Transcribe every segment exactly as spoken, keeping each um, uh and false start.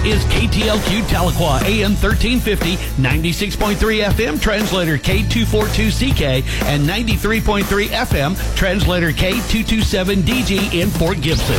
is K T L Q Tahlequah, A M thirteen fifty, ninety-six point three F M, translator K two forty-two C K, and ninety-three point three F M, translator K two twenty-seven D G in Fort Gibson.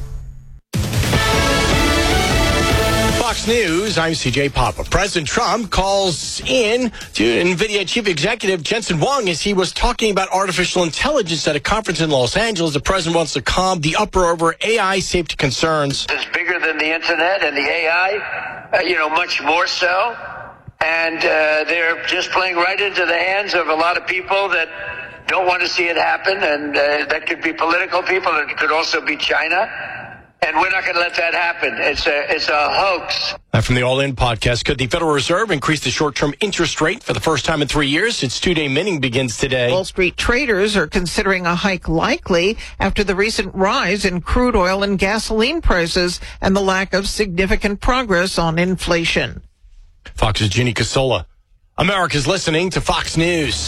Fox News, I'm C J Papa. President Trump calls in to NVIDIA Chief Executive Jensen Huang as he was talking about artificial intelligence at a conference in Los Angeles. The president wants to calm the uproar over A I safety concerns. It's bigger than the internet and the A I, uh, you know, much more so. And uh, they're just playing right into the hands of a lot of people that don't want to see it happen. And uh, that could be political people. It could also be China. And we're not going to let that happen. It's a it's a hoax. And from the All In podcast, could the Federal Reserve increase the short-term interest rate for the first time in three years? Its two-day minting begins today. Wall Street traders are considering a hike likely after the recent rise in crude oil and gasoline prices and the lack of significant progress on inflation. Fox's Ginny Casola. America's listening to Fox News.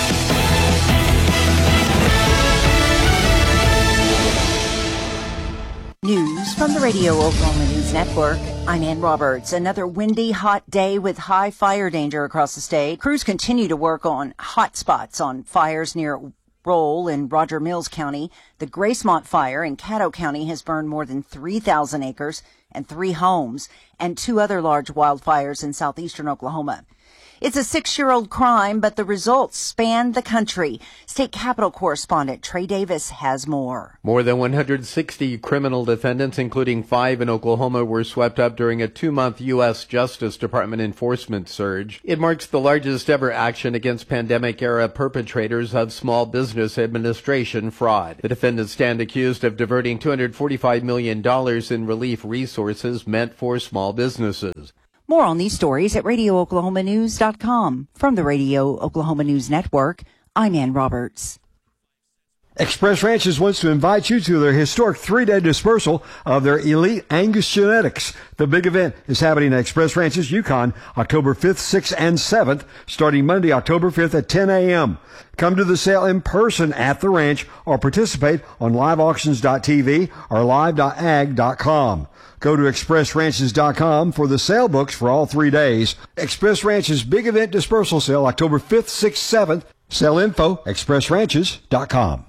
News from the Radio Oklahoma News Network. I'm Ann Roberts. Another windy, hot day with high fire danger across the state. Crews continue to work on hot spots on fires near Roll in Roger Mills County. The Gracemont fire in Caddo County has burned more than three thousand acres and three homes, and two other large wildfires in southeastern Oklahoma. It's a six-year-old crime, but the results span the country. State Capitol correspondent Trey Davis has more. More than one hundred sixty criminal defendants, including five in Oklahoma, were swept up during a two-month U S Justice Department enforcement surge. It marks the largest ever action against pandemic-era perpetrators of small business administration fraud. The defendants stand accused of diverting two hundred forty-five million dollars in relief resources meant for small businesses. More on these stories at radio oklahoma news dot com. From the Radio Oklahoma News Network, I'm Ann Roberts. Express Ranches wants to invite you to their historic three-day dispersal of their elite Angus genetics. The big event is happening at Express Ranches, Yukon, October fifth, sixth, and seventh, starting Monday, October fifth at ten a.m. Come to the sale in person at the ranch or participate on live auctions dot t v or live dot ag dot com. Go to express ranches dot com for the sale books for all three days. Express Ranches Big Event Dispersal Sale, October fifth, sixth, seventh. Sale info, express ranches dot com.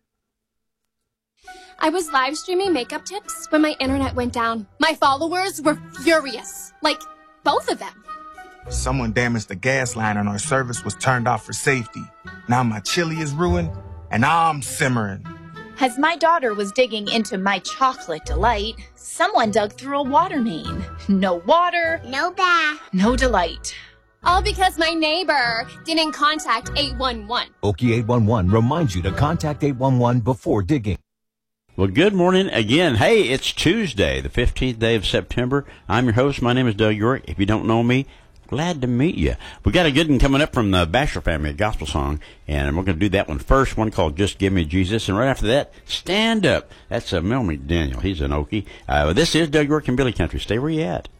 I was live streaming makeup tips when my internet went down. My followers were furious. Like, both of them. Someone damaged the gas line and our service was turned off for safety. Now my chili is ruined and I'm simmering. As my daughter was digging into my chocolate delight, someone dug through a water main. No water. No bath. No delight. All because my neighbor didn't contact eight one one. Okie eight one one reminds you to contact eight one one before digging. Well, good morning again. Hey, it's Tuesday, the fifteenth day of September. I'm your host. My name is Doug York. If you don't know me, glad to meet you. We got a good one coming up from the Basher family, a gospel song, and we're going to do that one first, one called Just Give Me Jesus, and right after that, Stand Up. That's uh, Mel McDaniel. He's an Okie. Uh, this is Doug York and Billy Country. Stay where you at.